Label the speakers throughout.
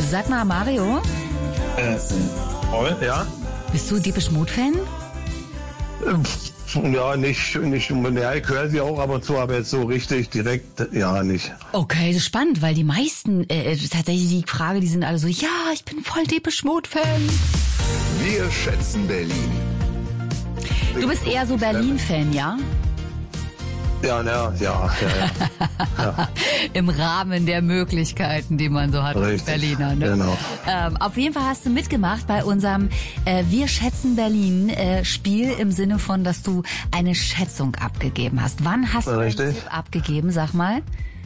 Speaker 1: Sag mal, Mario.
Speaker 2: Ja?
Speaker 1: Bist du Depeche Mode-Fan?
Speaker 2: Ja, nicht, ja, ich höre sie auch ab und zu, aber jetzt so richtig direkt, ja, nicht.
Speaker 1: Okay, das ist spannend, weil die meisten, tatsächlich die Frage, die sind alle so, ja, ich bin voll Depeche Mode-Fan.
Speaker 3: Wir schätzen Berlin.
Speaker 1: Du bist eher so Berlin-Fan, ja?
Speaker 2: Ja.
Speaker 1: Im Rahmen der Möglichkeiten, die man so hat als Berliner. Ne?
Speaker 2: Genau.
Speaker 1: Auf jeden Fall hast du mitgemacht bei unserem Wir schätzen Berlin Spiel im Sinne von, dass du eine Schätzung abgegeben hast. Wann hast du den Tipp abgegeben, sag mal?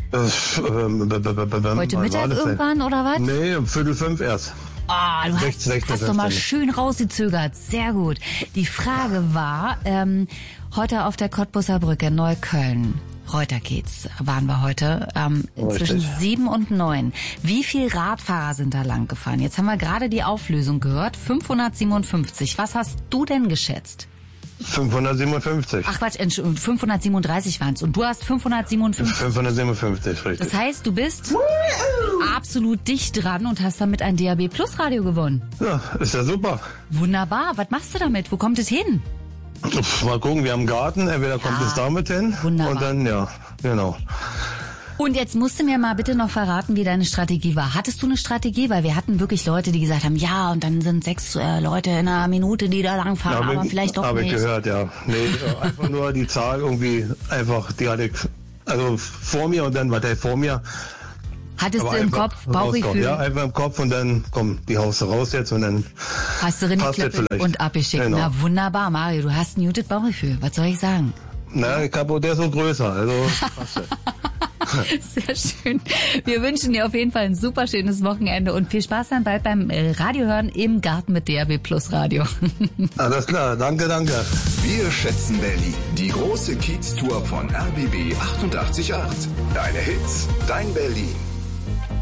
Speaker 1: Heute Mittag irgendwann oder was?
Speaker 2: Nee, um 4:45 erst.
Speaker 1: Ah, du hast doch mal schön rausgezögert. Sehr gut. Die Frage war, heute auf der Cottbusser Brücke, Neukölln, Reuterkiez waren wir heute, zwischen 7 und 9. Wie viel Radfahrer sind da lang gefahren? Jetzt haben wir gerade die Auflösung gehört, 557. Was hast du denn geschätzt?
Speaker 2: 557.
Speaker 1: Ach Quatsch, 537 waren es. Und du hast 557.
Speaker 2: 557, richtig.
Speaker 1: Das heißt, du bist absolut dicht dran und hast damit ein DAB Plus Radio gewonnen.
Speaker 2: Ja, ist ja super.
Speaker 1: Wunderbar. Was machst du damit? Wo kommt es hin?
Speaker 2: Mal gucken, wir haben einen Garten. Entweder kommt es damit hin.
Speaker 1: Wunderbar.
Speaker 2: Und dann, ja, genau.
Speaker 1: Und jetzt musst du mir mal bitte noch verraten, wie deine Strategie war. Hattest du eine Strategie? Weil wir hatten wirklich Leute, die gesagt haben, ja, und dann sind 6 Leute in einer Minute, die da langfahren, aber vielleicht doch nicht.
Speaker 2: Habe ich gehört, ja. Nee, einfach nur die Zahl irgendwie, einfach, die hatte ich, also vor mir und dann, was der vor mir.
Speaker 1: Hattest du im Kopf Bauchgefühl?
Speaker 2: Ja, einfach im Kopf und dann, komm, die haust du raus jetzt und dann
Speaker 1: hast du reingeklappt und abgeschickt.
Speaker 2: Genau.
Speaker 1: Na wunderbar, Mario, du hast ein gutes Bauchgefühl. Was soll ich sagen?
Speaker 2: Na, der ist so größer, also passt das.
Speaker 1: Sehr schön. Wir wünschen dir auf jeden Fall ein super schönes Wochenende und viel Spaß dann bald beim Radiohören im Garten mit DAB Plus Radio.
Speaker 2: Alles klar, danke.
Speaker 3: Wir schätzen Berlin. Die große Kiez-Tour von RBB 88.8. Deine Hits, dein Berlin.